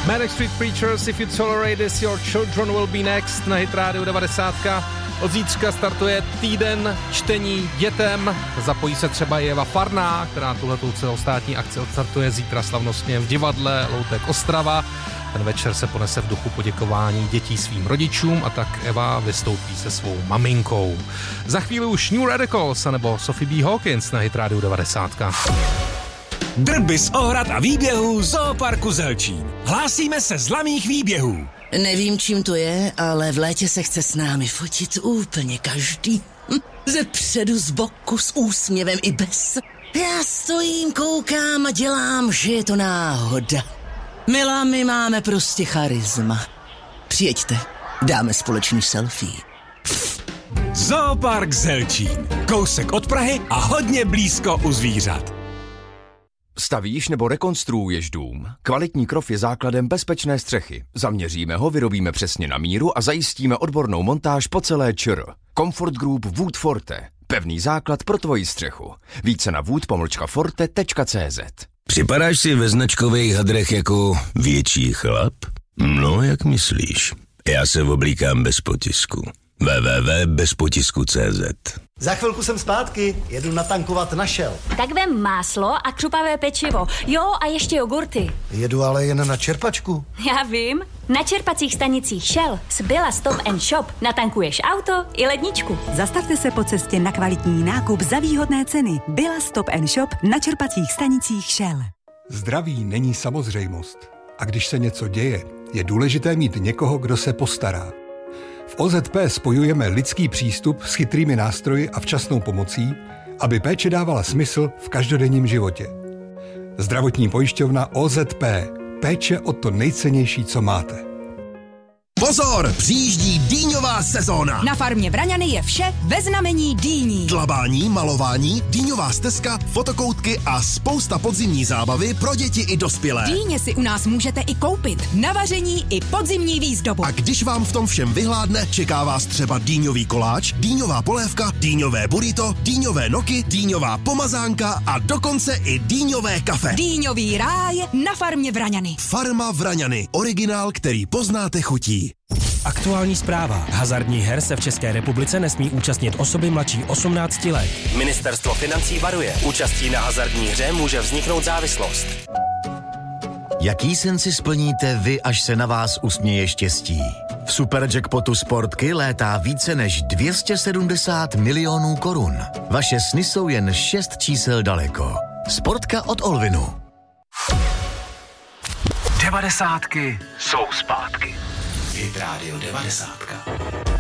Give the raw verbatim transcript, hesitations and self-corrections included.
Manic Street Preachers, If You Tolerate This, Your Children Will Be Next na Hit Radio devadesát. Od zítřka startuje týden čtení dětem. Zapojí se třeba i Eva Farná, která tuhletou celostátní akci odstartuje zítra slavnostně v divadle Loutek Ostrava. Ten večer se ponese v duchu poděkování dětí svým rodičům a tak Eva vystoupí se svou maminkou. Za chvíli už New Radicals nebo Sophie B. Hawkins na Hit Radio devadesát. Drby z ohrad a výběhů Zooparku Zelčín. Hlásíme se z laných výběhů. Nevím, čím to je, ale v létě se chce s námi fotit úplně každý. Hm, ze předu, z boku, s úsměvem i bez. Já stojím, koukám a dělám, že je to náhoda. Milá, my máme prostě charisma. Přijeďte, dáme společný selfie. Zoopark Zelčín. Kousek od Prahy a hodně blízko u zvířat. Stavíš nebo rekonstruuješ dům? Kvalitní krov je základem bezpečné střechy. Zaměříme ho, vyrobíme přesně na míru a zajistíme odbornou montáž po celé ČR. Comfort Group Wood Forte. Pevný základ pro tvoji střechu. Více na wood pomlčka forte tečka cé zet. Připadáš si ve značkových hadrech jako větší chlap? No, jak myslíš? Já se oblíkám bez potisku. w w w tečka bez potisku tečka cé zet. Za chvilku jsem zpátky, jedu natankovat na Shell. Tak vem máslo a křupavé pečivo. Jo, a ještě jogurty. Jedu ale jen na čerpačku. Já vím. Na čerpacích stanicích Shell z Billa Stop and Shop natankuješ auto i ledničku. Zastavte se po cestě na kvalitní nákup za výhodné ceny. Billa Stop and Shop na čerpacích stanicích Shell. Zdraví není samozřejmost. A když se něco děje, je důležité mít někoho, kdo se postará. V O Z P spojujeme lidský přístup s chytrými nástroji a včasnou pomocí, aby péče dávala smysl v každodenním životě. Zdravotní pojišťovna O Z P. Péče o to nejcennější, co máte. Pozor, přijíždí dýňová sezóna. Na farmě Vraňany je vše ve znamení dýní. Dlabání, malování, dýňová stezka, fotokoutky a spousta podzimní zábavy pro děti i dospělé. Dýně si u nás můžete i koupit. Na vaření i podzimní výzdobu. A když vám v tom všem vyhládne, čeká vás třeba dýňový koláč, dýňová polévka, dýňové burrito, dýňové noky, dýňová pomazánka a dokonce i dýňové kafe. Dýňový ráj na farmě Vraňany. Farma Vraňany. Originál, který poznáte chutí. Aktuální zpráva. Hazardních her se v České republice nesmí účastnit osoby mladší osmnácti let. Ministerstvo financí varuje. Účastí na hazardní hře může vzniknout závislost. Jaký sen si splníte vy, až se na vás usměje štěstí? V Superjackpotu Sportky létá více než dvě stě sedmdesát milionů korun. Vaše sny jsou jen šest čísel daleko. Sportka od Olvinu. Devadesátky jsou zpátky. Hit Radio devadesát.